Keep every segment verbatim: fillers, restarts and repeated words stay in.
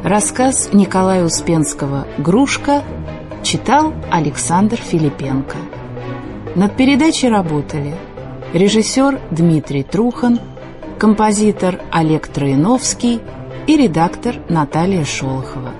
Рассказ Николая Успенского «Грушка» читал Александр Филипенко. Над передачей работали режиссер Дмитрий Трухан, композитор Олег Троиновский и редактор Наталья Шолохова.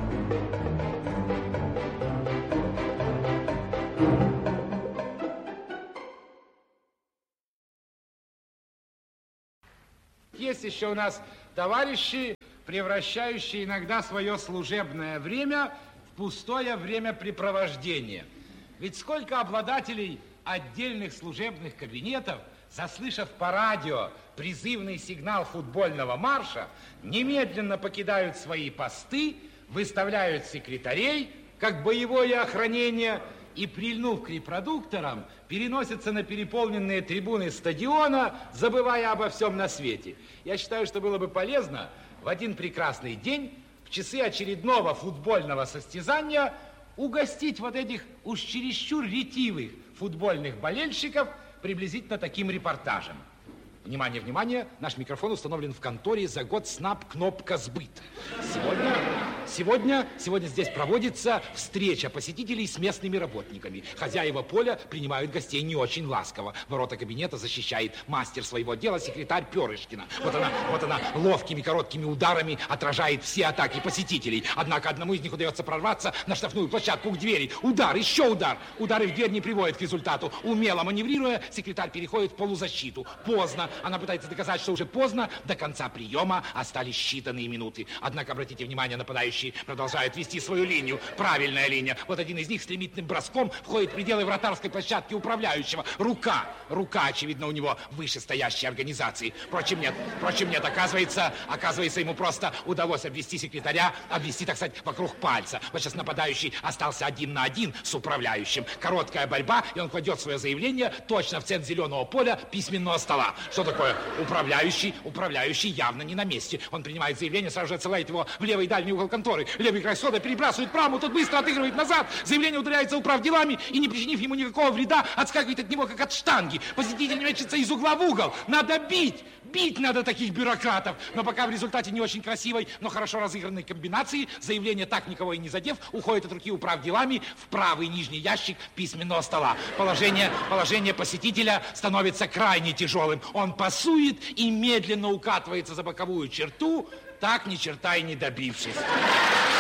Есть еще у нас товарищи, превращающие иногда свое служебное время в пустое времяпрепровождение. Ведь сколько обладателей отдельных служебных кабинетов, заслышав по радио призывный сигнал футбольного марша, немедленно покидают свои посты, выставляют секретарей, как боевое охранение, и, прильнув к репродукторам, переносятся на переполненные трибуны стадиона, забывая обо всем на свете. Я считаю, что было бы полезно в один прекрасный день, в часы очередного футбольного состязания, угостить вот этих уж чересчур ретивых футбольных болельщиков приблизительно таким репортажем. Внимание, внимание, наш микрофон установлен в конторе «За год СНАП кнопка сбыт». Сегодня, сегодня, сегодня здесь проводится встреча посетителей с местными работниками. Хозяева поля принимают гостей не очень ласково. Ворота кабинета защищает мастер своего дела, секретарь Перышкина. Вот она, вот она ловкими короткими ударами отражает все атаки посетителей. Однако одному из них удается прорваться на штрафную площадку к двери. Удар, еще удар. Удары в дверь не приводят к результату. Умело маневрируя, секретарь переходит в полузащиту. Поздно. Она пытается доказать, что уже поздно. До конца приема остались считанные минуты. Однако, обратите внимание, нападающие продолжают вести свою линию. Правильная линия. Вот один из них стремительным броском входит в пределы вратарской площадки управляющего. Рука. Рука, очевидно, у него вышестоящей организации. Впрочем, нет. Впрочем, нет. Оказывается, оказывается, ему просто удалось обвести секретаря, обвести, так сказать, вокруг пальца. Вот сейчас нападающий остался один на один с управляющим. Короткая борьба, и он кладет свое заявление точно в центр зеленого поля письменного стола. Что такое? Управляющий, управляющий явно не на месте. Он принимает заявление, сразу же отсылает его в левый дальний угол конторы. Левый край стола перебрасывает правому, тот быстро отыгрывает назад. Заявление удаляется управделами и, не причинив ему никакого вреда, отскакивает от него, как от штанги. Посетитель мечется из угла в угол. Надо бить! Бить надо таких бюрократов. Но пока в результате не очень красивой, но хорошо разыгранной комбинации, заявление, так никого и не задев, уходит от руки управделами в правый нижний ящик письменного стола. Положение, положение посетителя становится крайне тяжелым. Он пасует и медленно укатывается за боковую черту, так ни черта и не добившись.